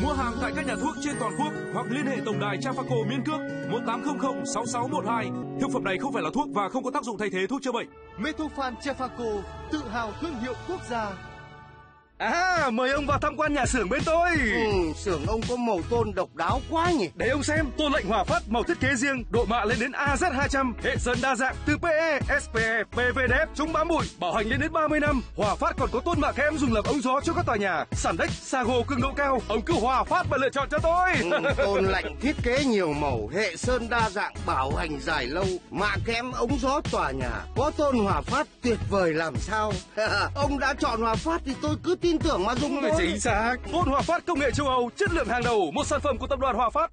Mua hàng tại các nhà thuốc trên toàn quốc hoặc liên hệ tổng đài Trafaco Miên Cước 1800 6612. Thực phẩm này không phải là thuốc và không có tác dụng thay thế thuốc chữa bệnh. Metofan Trafaco, tự hào thương hiệu quốc gia. Mời ông vào tham quan nhà xưởng bên tôi. Xưởng ông có màu tôn độc đáo quá nhỉ. Để ông xem, tôn lệnh Hòa Phát màu thiết kế riêng, độ mạ lên đến AZ200, hệ sơn đa dạng từ PE, SPE, PVDF, chống bám bụi, bảo hành lên đến 30 năm. Hòa Phát còn có tôn mạ kẽm dùng làm ống gió cho các tòa nhà, sàn đếch, Sago cường độ cao. Ông cứ Hòa Phát mà lựa chọn cho tôi. Tôn lệnh thiết kế nhiều màu, hệ sơn đa dạng, bảo hành dài lâu, mạ kẽm ống gió tòa nhà. Có tôn Hòa Phát tuyệt vời làm sao. Ông đã chọn Hòa Phát thì tôi cứ tin tưởng mà dùng thôi. Chính xác. Tôn Hòa Phát công nghệ châu Âu, chất lượng hàng đầu, một sản phẩm của tập đoàn Hòa Phát.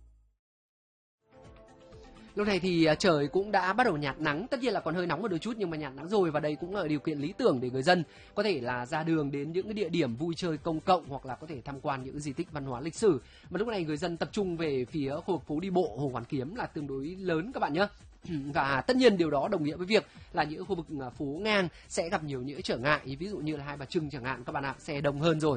Lúc này thì trời cũng đã bắt đầu nhạt nắng, tất nhiên là còn hơi nóng một đôi chút nhưng mà nhạt nắng rồi, và đây cũng là điều kiện lý tưởng để người dân có thể là ra đường đến những cái địa điểm vui chơi công cộng hoặc là có thể tham quan những di tích văn hóa lịch sử. Mà lúc này người dân tập trung về phía khu vực phố đi bộ Hồ Hoàn Kiếm là tương đối lớn các bạn nhé. Và tất nhiên điều đó đồng nghĩa với việc là những khu vực phố ngang sẽ gặp nhiều những trở ngại, ví dụ như là Hai Bà Trưng chẳng hạn các bạn ạ, xe đông hơn rồi.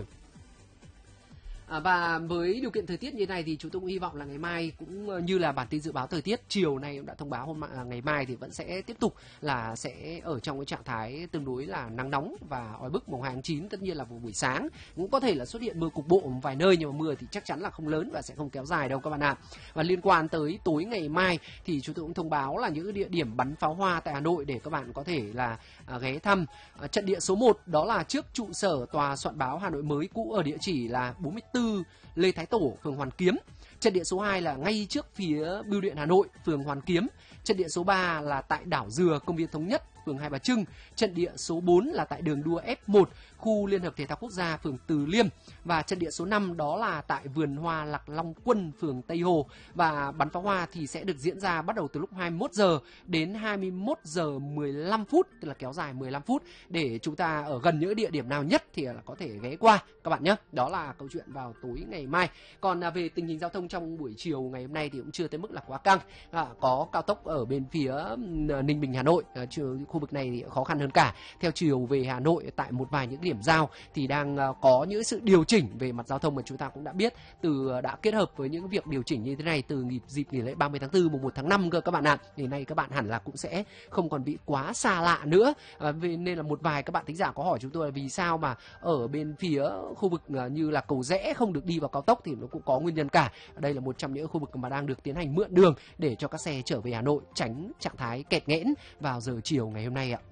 Và với điều kiện thời tiết như thế này thì chúng tôi cũng hy vọng là ngày mai cũng như là bản tin dự báo thời tiết chiều nay cũng đã thông báo ngày mai thì vẫn sẽ tiếp tục là sẽ ở trong cái trạng thái tương đối là nắng nóng và oi bức. Mùng 2 tháng 9 tất nhiên là vào buổi sáng cũng có thể là xuất hiện mưa cục bộ một vài nơi, nhưng mà mưa thì chắc chắn là không lớn và sẽ không kéo dài đâu các bạn ạ. Và liên quan tới tối ngày mai thì chúng tôi cũng thông báo là những địa điểm bắn pháo hoa tại Hà Nội để các bạn có thể là ghé thăm. Trận địa số 1 đó là trước trụ sở tòa soạn báo Hà Nội mới cũ ở địa chỉ là 44 Lê Thái Tổ, phường Hoàn Kiếm. Trận địa số 2 là ngay trước phía Bưu điện Hà Nội, phường Hoàn Kiếm. Trận địa số 3 là tại đảo Dừa, công viên Thống Nhất, phường Hai Bà Trưng. Trận địa số 4 là tại đường đua F1, khu Liên hợp Thể thao Quốc gia, phường Từ Liêm. Và trận địa số 5 đó là tại vườn hoa Lạc Long Quân, phường Tây Hồ. Và bắn pháo hoa thì sẽ được diễn ra bắt đầu từ lúc 21 giờ đến 21 giờ 15 phút, tức là kéo dài 15 phút để chúng ta ở gần những địa điểm nào nhất thì là có thể ghé qua các bạn nhé. Đó là câu chuyện vào tối ngày mai. Còn về tình hình giao thông trong buổi chiều ngày hôm nay thì cũng chưa tới mức là quá căng. Có cao tốc ở bên phía Ninh Bình Hà Nội, khu vực này thì khó khăn hơn cả. Theo chiều về Hà Nội tại một vài những điểm giao thì đang có những sự điều chỉnh về mặt giao thông mà chúng ta cũng đã biết đã kết hợp với những việc điều chỉnh như thế này từ dịp nghỉ lễ 30 tháng 4 mùng 1 tháng 5 cơ các bạn ạ. Thì nay các bạn hẳn là cũng sẽ không còn bị quá xa lạ nữa. Nên là một vài các bạn thính giả có hỏi chúng tôi là vì sao mà ở bên phía khu vực như là Cầu Giẽ không được đi vào cao tốc thì nó cũng có nguyên nhân cả. Đây là một trong những khu vực mà đang được tiến hành mượn đường để cho các xe trở về Hà Nội tránh trạng thái kẹt nghẽn vào giờ chiều ngày hôm nay ạ.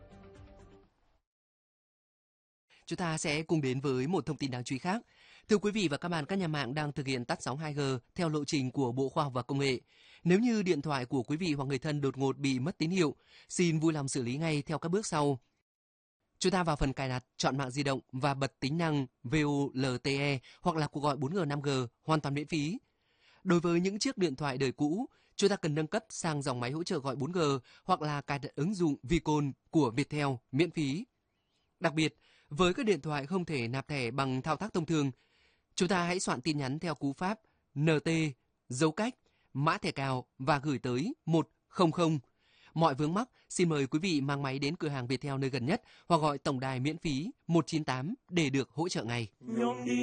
Chúng ta sẽ cùng đến với một thông tin đáng chú ý khác. Thưa quý vị và các bạn, các nhà mạng đang thực hiện tắt sóng 2G theo lộ trình của Bộ Khoa học và Công nghệ. Nếu như điện thoại của quý vị hoặc người thân đột ngột bị mất tín hiệu, xin vui lòng xử lý ngay theo các bước sau. Chúng ta vào phần cài đặt, chọn mạng di động và bật tính năng VoLTE hoặc là cuộc gọi 4G 5G hoàn toàn miễn phí. Đối với những chiếc điện thoại đời cũ, chúng ta cần nâng cấp sang dòng máy hỗ trợ gọi 4G hoặc là cài đặt ứng dụng Vicon của Viettel miễn phí. Đặc biệt, với các điện thoại không thể nạp thẻ bằng thao tác thông thường, chúng ta hãy soạn tin nhắn theo cú pháp NT, dấu cách, mã thẻ cào và gửi tới 100. Mọi vướng mắc, xin mời quý vị mang máy đến cửa hàng Viettel nơi gần nhất hoặc gọi tổng đài miễn phí 198 để được hỗ trợ ngay.